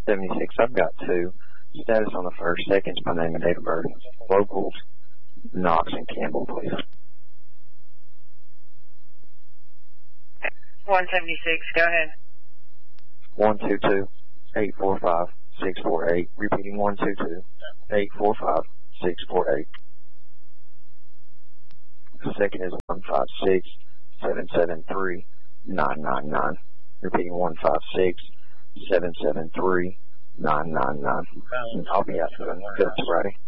176, I've got two. Status on the first, seconds by name and date of birth. Locals, Knox and Campbell, please. 176, go ahead. 122-845-648. Repeating 122-845-648. Second is 156-773-999. Repeating 156-773-999. I'll be out for the Phillips Friday.